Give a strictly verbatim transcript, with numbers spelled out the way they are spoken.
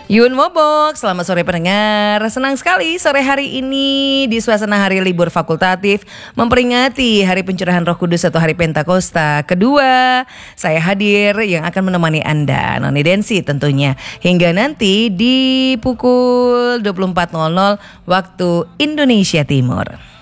Yun Mobok, selamat sore pendengar. Senang sekali sore hari ini di suasana hari libur fakultatif memperingati Hari Pencurahan Roh Kudus atau Hari Pentakosta kedua. Saya hadir yang akan menemani Anda, Noni Densi tentunya, hingga nanti di pukul dua puluh empat nol nol waktu Indonesia Timur.